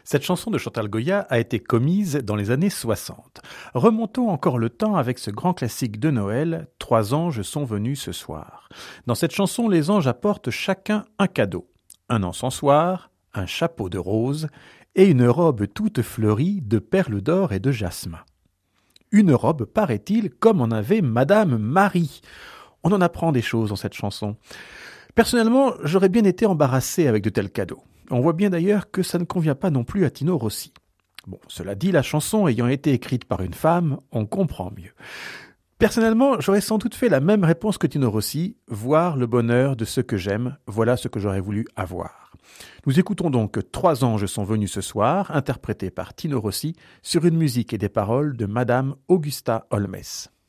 Cette chanson de Chantal Goya a été commise dans les années 60. Remontons encore le temps avec ce grand classique de Noël, « 3 anges sont venus ce soir ». Dans cette chanson, les anges apportent chacun un cadeau. Un encensoir, un chapeau de rose et une robe toute fleurie de perles d'or et de jasmin. Une robe, paraît-il, comme en avait Madame Marie. On en apprend des choses dans cette chanson. Personnellement, j'aurais bien été embarrassé avec de tels cadeaux. On voit bien d'ailleurs que ça ne convient pas non plus à Tino Rossi. Bon, cela dit, la chanson ayant été écrite par une femme, on comprend mieux. Personnellement, j'aurais sans doute fait la même réponse que Tino Rossi, voir le bonheur de ceux que j'aime, voilà ce que j'aurais voulu avoir. Nous écoutons donc 3 anges sont venus ce soir, interprété par Tino Rossi, sur une musique et des paroles de Madame Augusta Holmès.